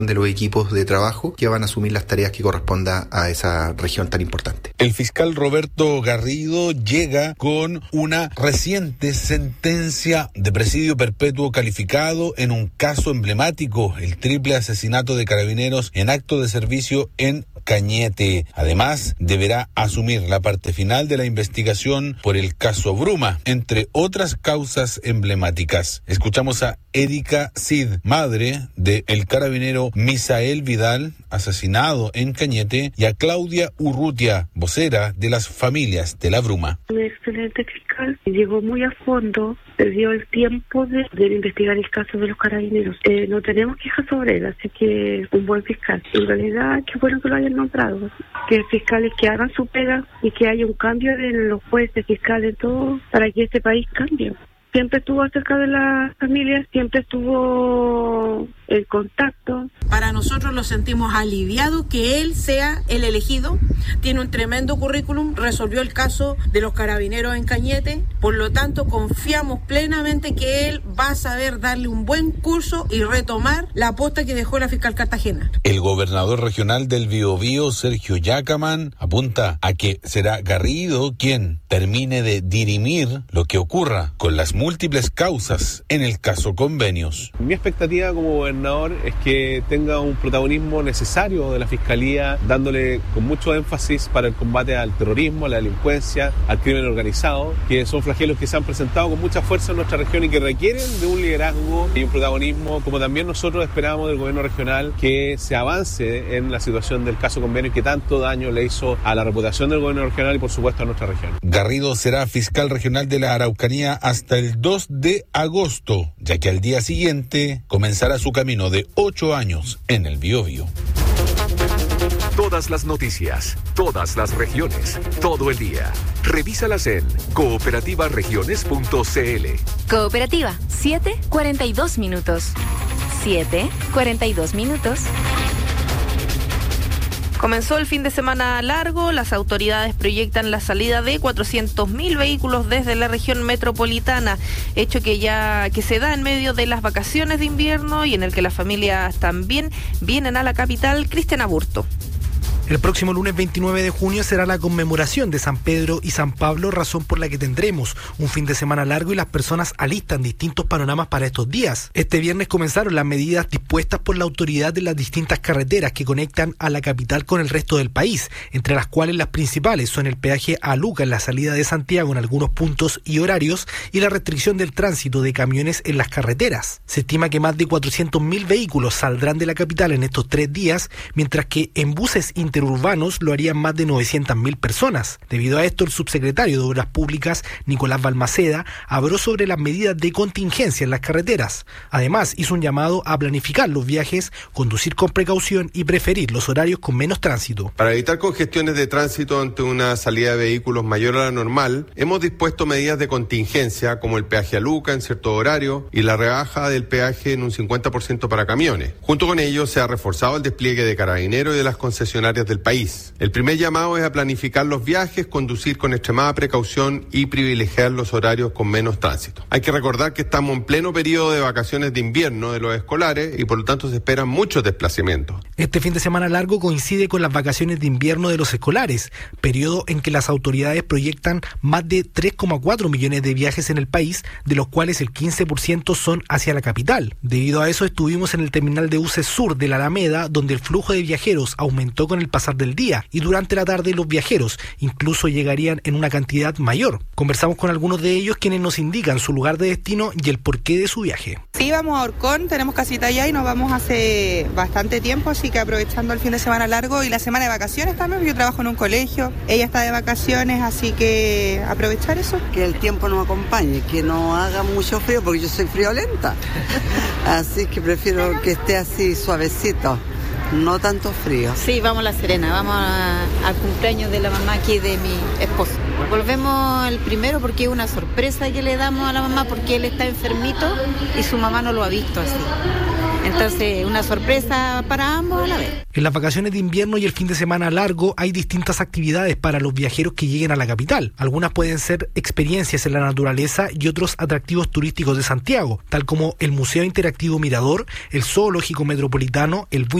de los equipos de trabajo que van a asumir las tareas que corresponda a esa región tan importante. El fiscal Roberto Garrido llega con una reciente sentencia de presidio perpetuo calificado en un caso emblemático, el triple asesinato de carabineros en acto de servicio en Cañete. Además, deberá asumir la parte final de la investigación por el caso Bruma, entre otras causas emblemáticas. Escuchamos a Erika Cid, madre de el carabinero Misael Vidal, asesinado en Cañete, y a Claudia Urrutia, vocera de las familias de la Bruma. Un excelente fiscal, llegó muy a fondo, se dio el tiempo de investigar el caso de los carabineros. No tenemos quejas sobre él, así que un buen fiscal. En realidad, qué bueno que lo hayan nombrado, que fiscales que hagan su pega y que haya un cambio en los jueces, fiscales, todo, para que este país cambie. Siempre estuvo acerca de las familias, siempre estuvo el contacto. Para nosotros lo sentimos aliviado que él sea el elegido. Tiene un tremendo currículum, resolvió el caso de los carabineros en Cañete. Por lo tanto, confiamos plenamente que él va a saber darle un buen curso y retomar la posta que dejó la fiscal Cartagena. El gobernador regional del Biobío, Sergio Yacaman, apunta a que será Garrido quien termine de dirimir lo que ocurra con las múltiples causas en el caso Convenios. Mi expectativa como gobernador es que tenga un protagonismo necesario de la Fiscalía, dándole con mucho énfasis para el combate al terrorismo, a la delincuencia, al crimen organizado, que son flagelos que se han presentado con mucha fuerza en nuestra región y que requieren de un liderazgo y un protagonismo, como también nosotros esperamos del gobierno regional, que se avance en la situación del caso Convenios que tanto daño le hizo a la reputación del gobierno regional y por supuesto a nuestra región. Garrido será fiscal regional de la Araucanía hasta el 2 de agosto, ya que al día siguiente comenzará su camino de 8 años en el Biobío. Todas las noticias, todas las regiones, todo el día. Revísalas en cooperativaregiones.cl. Cooperativa, 7:42 minutos. 7:42 minutos. Comenzó el fin de semana largo, las autoridades proyectan la salida de 400.000 vehículos desde la región metropolitana, hecho que se da en medio de las vacaciones de invierno y en el que las familias también vienen a la capital. Cristian Aburto. El próximo lunes 29 de junio será la conmemoración de San Pedro y San Pablo, razón por la que tendremos un fin de semana largo y las personas alistan distintos panoramas para estos días. Este viernes comenzaron las medidas dispuestas por la autoridad de las distintas carreteras que conectan a la capital con el resto del país, entre las cuales las principales son el peaje a Luca en la salida de Santiago en algunos puntos y horarios y la restricción del tránsito de camiones en las carreteras. Se estima que más de 400.000 vehículos saldrán de la capital en estos 3 días, mientras que en buses interurbanos lo harían más de 900.000 personas. Debido a esto, el subsecretario de Obras Públicas, Nicolás Balmaceda, habló sobre las medidas de contingencia en las carreteras. Además, hizo un llamado a planificar los viajes, conducir con precaución y preferir los horarios con menos tránsito. Para evitar congestiones de tránsito ante una salida de vehículos mayor a la normal, hemos dispuesto medidas de contingencia como el peaje a Luca en cierto horario y la rebaja del peaje en un 50% para camiones. Junto con ello, se ha reforzado el despliegue de carabineros y de las concesionarias del país. El primer llamado es a planificar los viajes, conducir con extremada precaución y privilegiar los horarios con menos tránsito. Hay que recordar que estamos en pleno periodo de vacaciones de invierno de los escolares y por lo tanto se esperan muchos desplazamientos. Este fin de semana largo coincide con las vacaciones de invierno de los escolares, periodo en que las autoridades proyectan más de 3,4 millones de viajes en el país, de los cuales el 15% son hacia la capital. Debido a eso estuvimos en el terminal de buses sur de la Alameda, donde el flujo de viajeros aumentó con el pasar del día y durante la tarde los viajeros incluso llegarían en una cantidad mayor. Conversamos con algunos de ellos quienes nos indican su lugar de destino y el porqué de su viaje. Sí, vamos a Orcón, tenemos casita allá y nos vamos hace bastante tiempo, así que aprovechando el fin de semana largo y la semana de vacaciones también, yo trabajo en un colegio, ella está de vacaciones, así que aprovechar eso. Que el tiempo nos acompañe, que no haga mucho frío porque yo soy friolenta, así que prefiero que esté así suavecito. No tanto frío. Sí, vamos a La Serena, vamos al cumpleaños de la mamá aquí de mi esposo. Volvemos el primero porque es una sorpresa que le damos a la mamá porque él está enfermito y su mamá no lo ha visto así. Entonces, una sorpresa para ambos a la vez. En las vacaciones de invierno y el fin de semana largo hay distintas actividades para los viajeros que lleguen a la capital. Algunas pueden ser experiencias en la naturaleza y otros atractivos turísticos de Santiago, tal como el Museo Interactivo Mirador, el Zoológico Metropolitano, el